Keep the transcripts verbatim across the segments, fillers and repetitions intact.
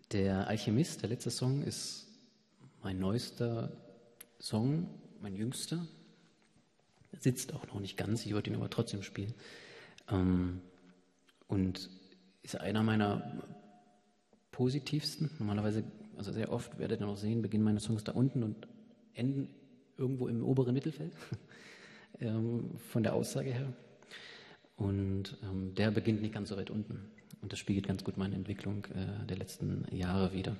Der Alchemist, der letzte Song, ist mein neuester Song, mein jüngster. Er sitzt auch noch nicht ganz, ich würde ihn aber trotzdem spielen. Ähm, und ist einer meiner positivsten. Normalerweise, also sehr oft, werdet ihr noch sehen, beginnen meine Songs da unten und enden irgendwo im oberen Mittelfeld, ähm, von der Aussage her. Und ähm, der beginnt nicht ganz so weit unten. Und das spiegelt ganz gut meine Entwicklung äh, der letzten Jahre wider.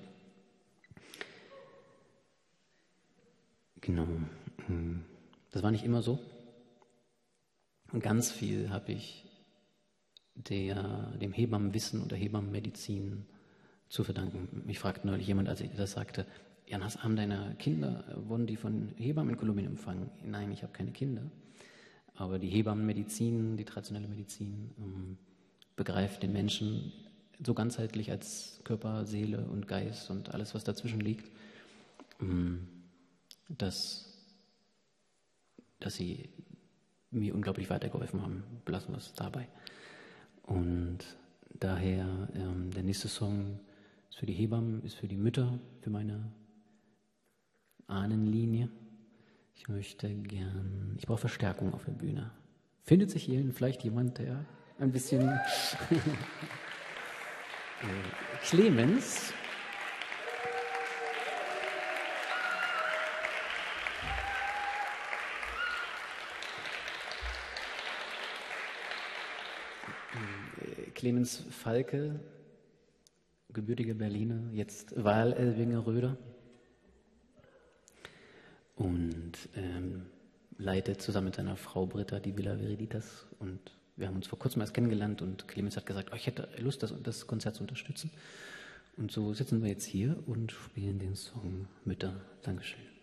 Genau. Das war nicht immer so. Und ganz viel habe ich der, dem Hebammenwissen und der Hebammenmedizin zu verdanken. Mich fragte neulich jemand, als ich das sagte, Jan, hast haben deine Kinder, wurden die von Hebammen in Kolumbien empfangen? Nein, ich habe keine Kinder. Aber die Hebammenmedizin, die traditionelle Medizin, ähm, begreift den Menschen so ganzheitlich als Körper, Seele und Geist und alles, was dazwischen liegt, ähm, dass, dass sie mir unglaublich weitergeholfen haben. Belassen wir es dabei. Und daher ähm, der nächste Song ist für die Hebammen, ist für die Mütter, für meine Ahnenlinie. Ich möchte gern, ich brauche Verstärkung auf der Bühne. Findet sich hier vielleicht jemand, der ein bisschen Clemens. Clemens Falke, gebürtiger Berliner, jetzt Wahlelwinger Röder. Und ähm, leitet zusammen mit seiner Frau Britta die Villa Veriditas. Und wir haben uns vor kurzem erst kennengelernt und Clemens hat gesagt, oh, ich hätte Lust, das, das Konzert zu unterstützen. Und so sitzen wir jetzt hier und spielen den Song Mütter. Dankeschön.